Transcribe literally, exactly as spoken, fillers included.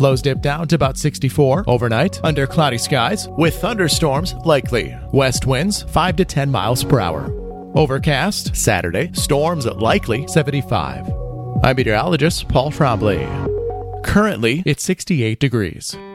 Lows dip down to about sixty-four. Overnight, under cloudy skies, with thunderstorms likely. West winds five to ten miles per hour. Overcast, Saturday, storms likely, seventy-five. I'm meteorologist Paul Trombley. Currently, it's sixty-eight degrees.